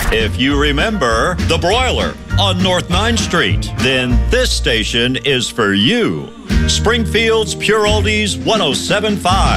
If you remember the broiler on North 9th Street, then this station is for you. Springfield's Pure Oldies 107.5.